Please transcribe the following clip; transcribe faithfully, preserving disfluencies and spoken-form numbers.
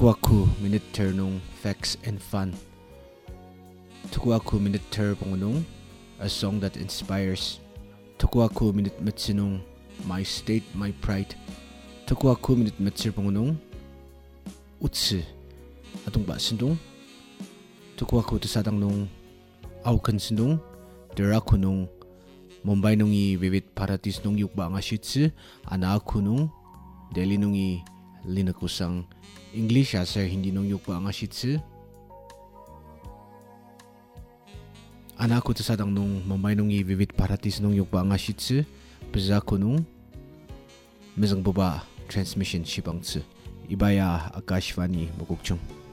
Tukuaku minute nung facts and fun. Tukuaku minute pungunong, a song that inspires. Tukuaku minute matsinong, my state, my pride. Tukuaku minute matsir pungunong, utsi, atong ba sindong. Tukuaku tasadang nung, aukan sindong, deraku nung, Mumbai nung i vivid paratis nung yukba nga shitsi, anaku nung, deli nung i linakusang English asar hindi nung yukba nga shitsi. Anaku tasadang nung Mumbai nung i vivid paratis nung yukba nga shitsi, bezaku nung, mizang baba transmission shibang tsi. Ibaya Akashvani Mukukchung.